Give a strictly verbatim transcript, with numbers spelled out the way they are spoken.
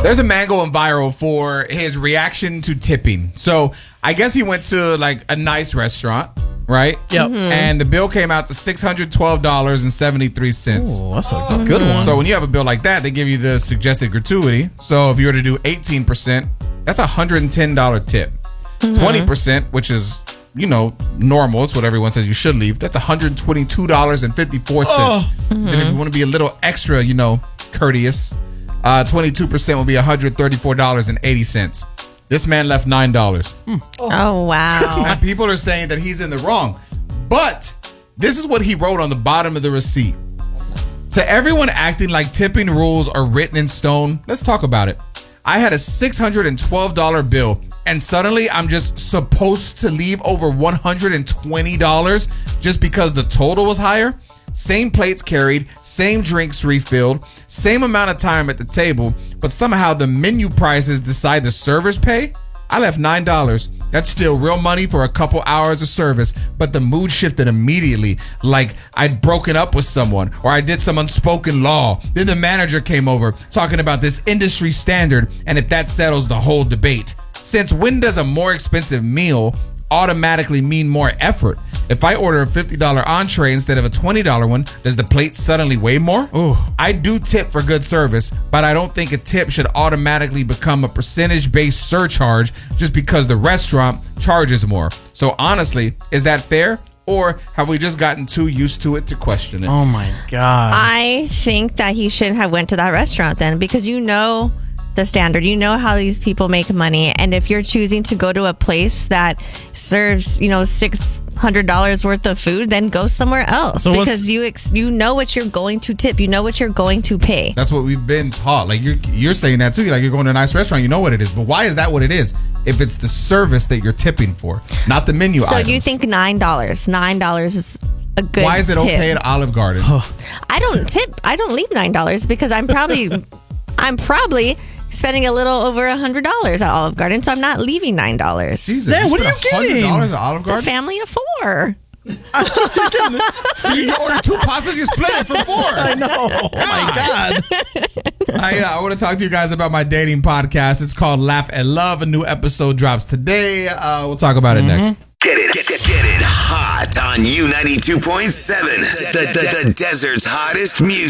There's a man going viral for his reaction to tipping. So I guess he went to like a nice restaurant, right? Yep. Mm-hmm. And the bill came out to six hundred twelve dollars and seventy-three cents. Oh, that's a good one. So when you have a bill like that, they give you the suggested gratuity. So if you were to do eighteen percent, that's a one hundred ten dollars tip. Mm-hmm. twenty percent, which is, you know, normal. It's what everyone says you should leave. That's one hundred twenty-two dollars and fifty-four cents. Oh. Mm-hmm. Then if you want to be a little extra, you know, courteous, uh, twenty-two percent will be one hundred thirty-four dollars and eighty cents. This man left nine dollars. Mm. Oh. oh, wow. And people are saying that he's in the wrong. But this is what he wrote on the bottom of the receipt. To everyone acting like tipping rules are written in stone, let's talk about it. I had a six hundred twelve dollars bill, and suddenly I'm just supposed to leave over one hundred twenty dollars just because the total was higher? Same plates carried, same drinks refilled, same amount of time at the table, but somehow the menu prices decide the servers pay? I left nine dollars. That's still real money for a couple hours of service, but the mood shifted immediately, like I'd broken up with someone or I did some unspoken law. Then the manager came over talking about this industry standard and if that settles the whole debate. Since when does a more expensive meal automatically mean more effort? If I order a fifty dollars entree instead of a twenty dollars one, does the plate suddenly weigh more? Ooh. I do tip for good service, but I don't think a tip should automatically become a percentage-based surcharge just because the restaurant charges more. So honestly, is that fair? Or have we just gotten too used to it to question it? Oh my God. I think that he should have went to that restaurant then, because you know the standard. You know how these people make money. And if you're choosing to go to a place that serves, you know, six hundred dollars worth of food, then go somewhere else. So because you ex- you know what you're going to tip. You know what you're going to pay. That's what we've been taught. Like you're you're saying that too. You're like you're going to a nice restaurant. You know what it is. But why is that what it is? If it's the service that you're tipping for, not the menu so items. So you think nine dollars. nine dollars is a good Why is it tip. okay at Olive Garden? I don't tip. I don't leave nine dollars because I'm probably I'm probably spending a little over one hundred dollars at Olive Garden, so I'm not leaving nine dollars. Jesus, yeah, you what are you getting? one hundred dollars at Olive Garden? It's a family of four. You order two pastas, you split it for four. I know. Oh my God. I, uh, I want to talk to you guys about my dating podcast. It's called Laugh and Love. A new episode drops today. Uh, we'll talk about Mm-hmm. it next. Get it, get, get, get it hot on U ninety-two point seven, the, the, the desert's hottest music.